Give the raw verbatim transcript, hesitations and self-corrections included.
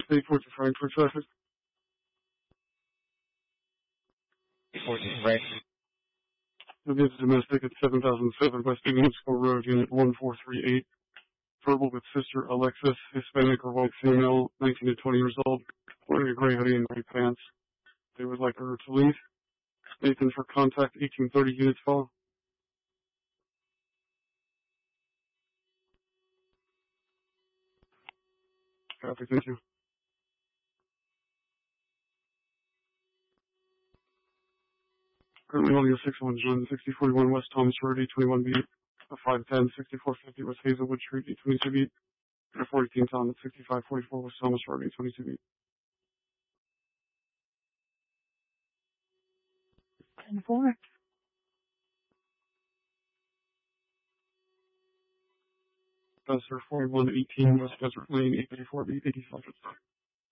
eight four to Frankfurt traffic. fourteen, right. You'll get domestic at seven thousand seven West Indian School Road, Unit one four three eight. Verbal with Sister Alexis, Hispanic or white female, nineteen to twenty years old, wearing a gray hoodie and gray pants. They would like her to leave. Nathan for contact, eighteen thirty units fall. Copy, thank you. Currently holding a six one one, sixty forty-one West Thomas Road, eight twenty-one B, a five ten, sixty-four fifty West Hazelwood Street, eight twenty-two B, and a fourteen Tom at sixty-five forty-four West Thomas Road, eight twenty-two B. ten four. Professor forty-one eighteen West Desert Lane, eight eighty-four B, eighty-five.